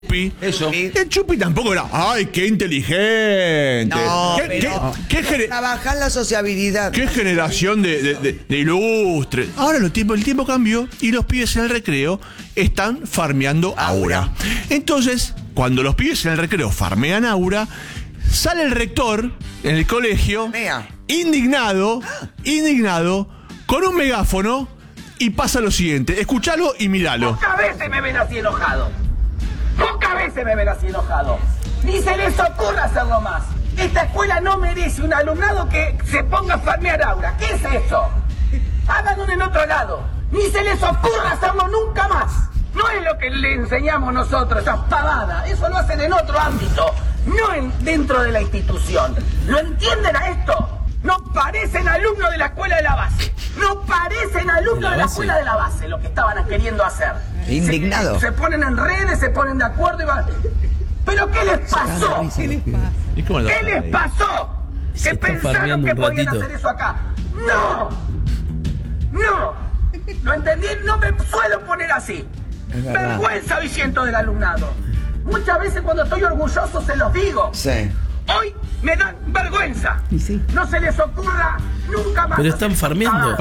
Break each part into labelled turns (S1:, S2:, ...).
S1: Eso.
S2: El Chupi tampoco era, ¡ay, qué inteligente!
S3: No,
S2: ¿Qué
S3: trabajar la sociabilidad.
S2: ¡Qué generación de ilustres! Ahora el tiempo cambió y los pibes en el recreo están farmeando Aura. Entonces, cuando los pibes en el recreo farmean Aura, sale el rector en el colegio, indignado, con un megáfono, y pasa lo siguiente. Escuchalo y míralo.
S4: Pocas veces me ven así enojado. Pocas veces me ven así enojado. Ni se les ocurra hacerlo más. Esta escuela no merece un alumnado que se ponga a farmear Aura. ¿Qué es eso? Háganlo en otro lado. Ni se les ocurra hacerlo nunca más. No es lo que le enseñamos nosotros, esas pavadas. Eso lo hacen en otro ámbito, no dentro de la institución. ¿Lo entienden a esto? No parecen alumnos de la escuela de la base. No parecen alumnos de la escuela de la base lo que estaban queriendo hacer.
S3: Indignado.
S4: Se ponen en redes, se ponen de acuerdo y van... ¿Pero qué les pasó? ¿Qué les pasó? ¿Que pensaron que podían hacer eso acá? ¡No! ¡No! ¿Lo entendí? No me suelo poner así. Vergüenza hoy siento del alumnado. Muchas veces cuando estoy orgulloso se los digo.
S3: Sí.
S4: Hoy me dan vergüenza. No se les ocurra nunca más.
S1: Pero están farmeando.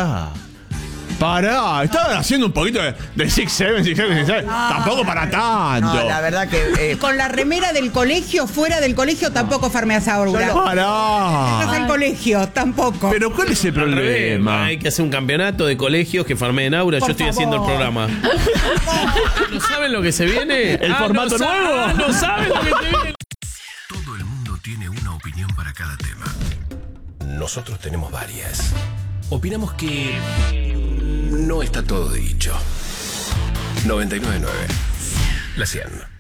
S2: Pará, estaban haciendo un poquito de 6-7, tampoco para tanto.
S3: No, la verdad que...
S5: Con la remera del colegio, fuera del colegio, tampoco farmeas Aura.
S2: Pará.
S5: Entras al colegio, tampoco.
S2: Pero ¿cuál es el problema?
S1: Hay que hacer un campeonato de colegios que farmeen Aura. Yo estoy haciendo el programa. ¿No saben lo que se viene?
S2: ¿El formato nuevo?
S1: ¿No saben lo que se viene?
S6: Todo el mundo tiene una opinión para cada tema. Nosotros tenemos varias. Opinamos que no está todo dicho. 99.9. La 100.